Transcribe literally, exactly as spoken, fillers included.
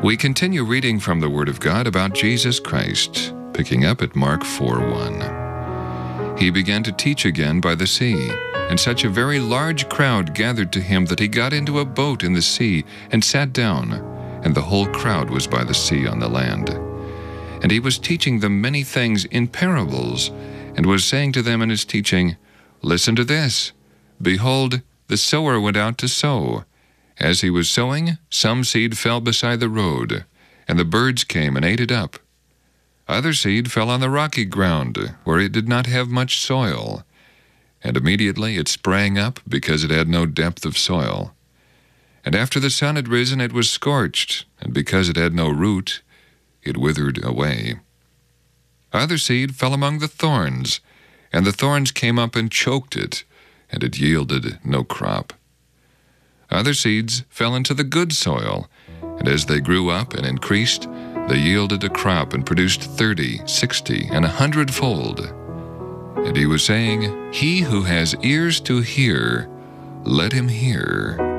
We continue reading from the Word of God about Jesus Christ, picking up at Mark four one. He began to teach again by the sea, and such a very large crowd gathered to him that he got into a boat in the sea and sat down, and the whole crowd was by the sea on the land. And he was teaching them many things in parables, and was saying to them in his teaching, "Listen to this. Behold, the sower went out to sow. As he was sowing, some seed fell beside the road, and the birds came and ate it up. Other seed fell on the rocky ground, where it did not have much soil, and immediately it sprang up, because it had no depth of soil. And after the sun had risen, it was scorched, and because it had no root, it withered away. Other seed fell among the thorns, and the thorns came up and choked it, and it yielded no crop. Other seeds fell into the good soil, and as they grew up and increased, they yielded a crop and produced thirty, sixty, and a hundredfold." And he was saying, "He who has ears to hear, let him hear."